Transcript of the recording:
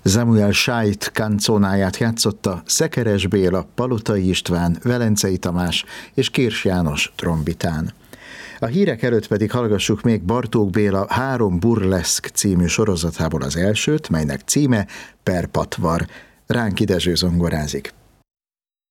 Samuel Scheidt kanconáját játszotta Szekeres Béla, Palotai István, Velencei Tamás és Kirs János trombitán. A hírek előtt pedig hallgassuk még Bartók Béla 3 burleszk című sorozatából az elsőt, melynek címe Per Patvar. Ránki Dezső zongorázik.